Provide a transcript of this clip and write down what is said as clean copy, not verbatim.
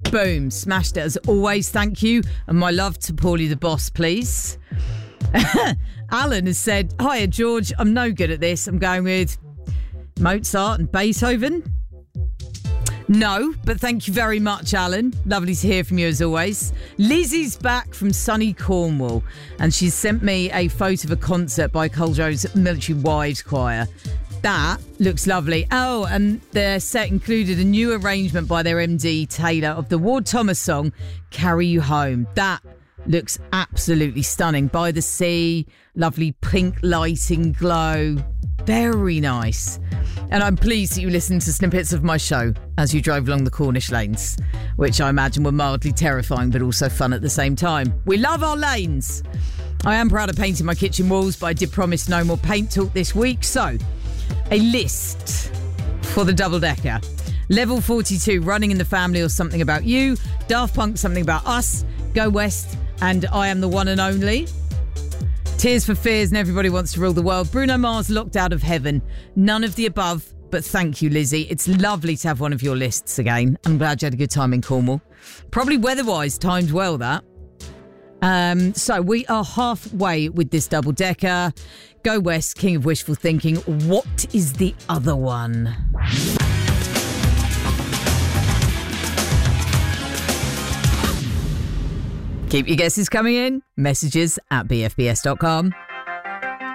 Boom, smashed it as always, thank you. And my love to Paulie the Boss, please. Alan has said, hiya George, I'm no good at this. I'm going with Mozart and Beethoven. No, but thank you very much, Alan. Lovely to hear from you as always. Lizzie's back from sunny Cornwall and she's sent me a photo of a concert by Culdrow's Military Wives Choir. That looks lovely. Oh, and their set included a new arrangement by their MD Taylor of the Ward Thomas song, Carry You Home. That looks absolutely stunning. By the sea, lovely pink lighting glow. Very nice. And I'm pleased that you listened to snippets of my show as you drove along the Cornish lanes, which I imagine were mildly terrifying but also fun at the same time. We love our lanes. I am proud of painting my kitchen walls, but I did promise no more paint talk this week. So, a list for the double-decker. Level 42, Running in the Family or Something About You. Daft Punk, Something About Us. Go West and I Am the One and Only. Tears for Fears and Everybody Wants to Rule the World. Bruno Mars, Locked Out of Heaven. None of the above, but thank you, Lizzie. It's lovely to have one of your lists again. I'm glad you had a good time in Cornwall. Probably weather-wise timed well, that. So we are halfway with this double-decker. Go West, King of Wishful Thinking. What is the other one? Keep your guesses coming in. Messages at bfbs.com.